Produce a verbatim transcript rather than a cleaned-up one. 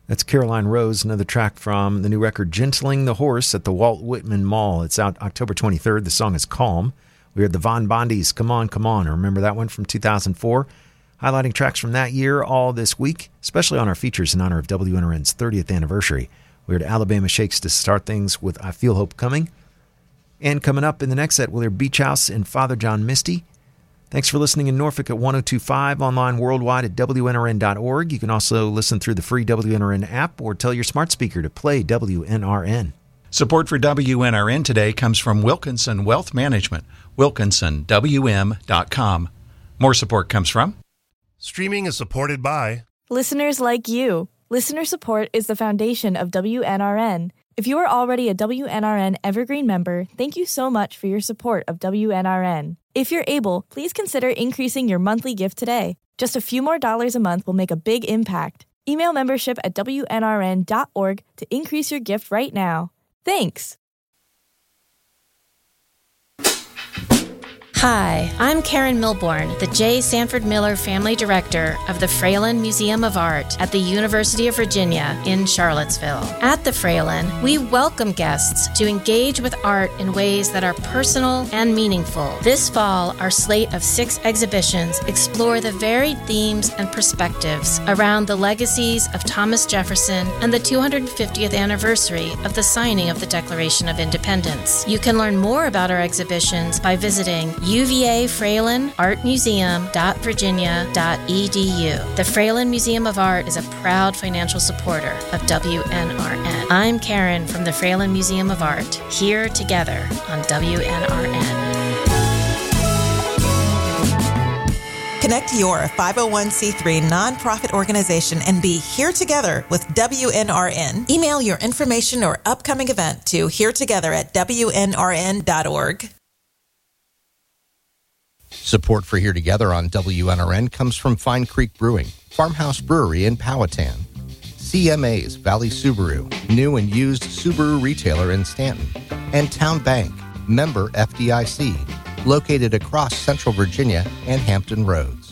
That's Caroline Rose, another track from the new record Gentling the Horse at the Walt Whitman Mall. It's out October twenty-third. The song is Calm. We heard the Von Bondies, Come On, Come On. Remember that one from two thousand four? Highlighting tracks from that year all this week, especially on our features in honor of W N R N's thirtieth anniversary. We heard Alabama Shakes to start things with I Feel Hope Coming. And coming up in the next set, we'll hear Beach House and Father John Misty. Thanks for listening in Norfolk at one oh two point five, online worldwide at W N R N dot org. You can also listen through the free W N R N app or tell your smart speaker to play W N R N. Support for W N R N today comes from Wilkinson Wealth Management, wilkinson w m dot com. More support comes from... Streaming is supported by... listeners like you. Listener support is the foundation of W N R N. If you are already a W N R N Evergreen member, thank you so much for your support of W N R N. If you're able, please consider increasing your monthly gift today. Just a few more dollars a month will make a big impact. Email membership at W N R N dot org to increase your gift right now. Thanks! Hi, I'm Karen Milbourne, the J. Sanford Miller Family Director of the Fralin Museum of Art at the University of Virginia in Charlottesville. At the Fralin, we welcome guests to engage with art in ways that are personal and meaningful. This fall, our slate of six exhibitions explore the varied themes and perspectives around the legacies of Thomas Jefferson and the two hundred fiftieth anniversary of the signing of the Declaration of Independence. You can learn more about our exhibitions by visiting U V A Fralin Art Museum dot virginia dot e d u. The Fralin Museum of Art is a proud financial supporter of W N R N. I'm Karen from the Fralin Museum of Art, here together on W N R N. Connect your five oh one c three nonprofit organization and be here together with W N R N. Email your information or upcoming event to here together at W N R N dot org. Support for Here Together on W N R N comes from Fine Creek Brewing, Farmhouse Brewery in Powhatan, C M A's Valley Subaru, new and used Subaru retailer in Stanton, and Town Bank, member F D I C, located across Central Virginia and Hampton Roads.